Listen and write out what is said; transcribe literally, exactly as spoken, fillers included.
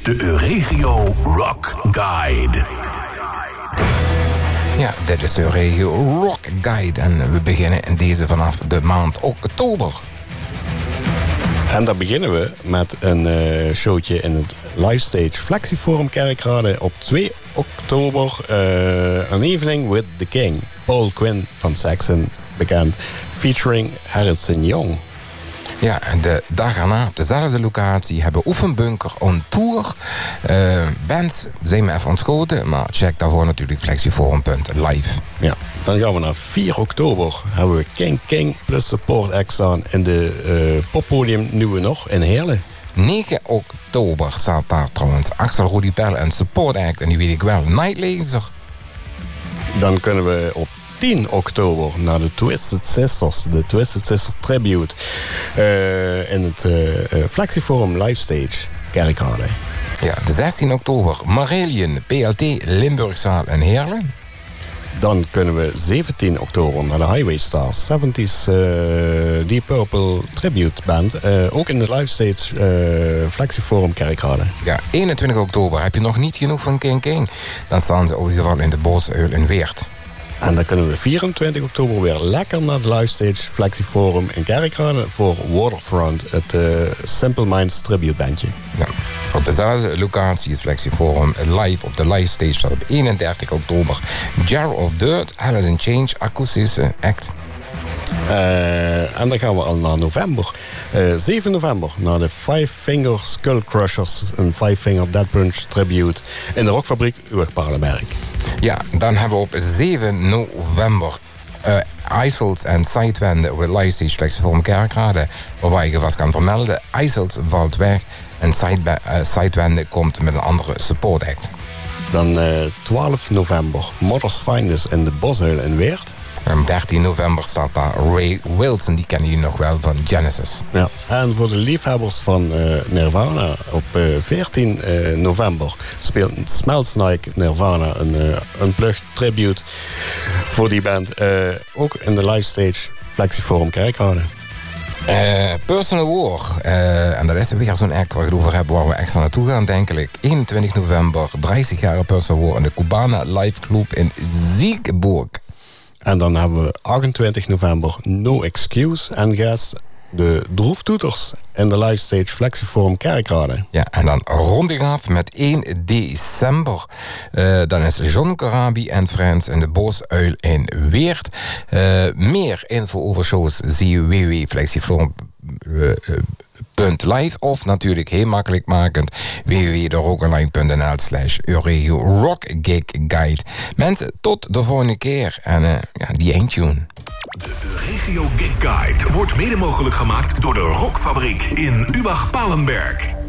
de Euregio Rock Guide. Ja, dit is de Euregio Rock Guide. En we beginnen in deze vanaf de maand oktober. En dan beginnen we met een uh, showtje in het Livestage Flexiforum Kerkrade op twee oktober. Uh, an Evening with the King. Paul Quinn van Saxon, bekend. Featuring Harrison Young. Ja, de dag erna op dezelfde locatie hebben Oefenbunker on tour. Uh, bands zijn me even ontschoten, maar check daarvoor natuurlijk flexiforum punt live. Ja, dan gaan we naar vier oktober. Hebben we King King plus Support Act staan in de uh, poppodium Nieuwe Nog in Heerlen. negen oktober staat daar trouwens Axel Rudi Pell en Support Act. En die weet ik wel, Nightlaser. Dan kunnen we op tien oktober naar de Twisted Sisters. De Twisted Sisters Tribute. Uh, in het uh, Flexiforum Livestage Kerkrade. Ja, de zestien oktober Marillion, P L T, Limburgzaal en Heerlen. Dan kunnen we zeventien oktober naar de Highway Stars. zeventies uh, Deep Purple Tribute Band. Uh, ook in de Livestage uh, Flexiforum Kerkrade. Ja, eenentwintig oktober heb je nog niet genoeg van King King. Dan staan ze in ieder geval in de Bosuil in Weert. En dan kunnen we vierentwintig oktober weer lekker naar de Livestage Flexiforum in Kerkrade voor Waterfront, het uh, Simple Minds tribute bandje. Ja. Op dezelfde locatie, het Flexiforum live op de Livestage, staat op eenendertig oktober Jar of Dirt, Alice in Change, akoestische act. Uh, en dan gaan we al naar november. Uh, zeven november naar de Five Finger Skull Crushers, een Five Finger Dead Punch tribute in de Rockfabriek Uweg-Paardenberg. Ja, dan hebben we op zeven november uh, IJssels en Sidewende op het Livestage Flexiforum Kerkrade, waarbij je vast kan vermelden, IJssels valt weg en Side, uh, Sidewende komt met een andere support act. Dan uh, twaalf november Mothers Finest in de Bosuil in Weert. En dertien november staat daar Ray Wilson, die kennen jullie nog wel van Genesis. Ja, en voor de liefhebbers van uh, Nirvana op uh, veertien november speelt Smellsnake Nirvana een uh, unplugged tribute voor die band. Uh, ook in de Livestage Flexiforum Kerkrade. Uh, Personal War, uh, en dat is weer zo'n act waar ik het over heb, waar we extra naartoe gaan, denk ik. eenentwintig november, dreißig jaar Personal War in de Cubana Live Club in Siegburg. En dan hebben we achtentwintig november No Excuse en gast de Droeftoeters in de Livestage Flexiforum Kerkrade. Ja, en dan rond ik af met één december. Uh, dan is John Corabi en Friends in de Bosuil in Weert. Uh, meer info over shows zie je w w w punt flexiforum punt live of natuurlijk heel makkelijk makend w w w punt rockonline punt n l slash Euregio Rock Gig Guide. Mensen, tot de volgende keer en uh, ja, die eindtune. De Euregio Gig Guide wordt mede mogelijk gemaakt door de Rockfabriek in Übach-Palenberg.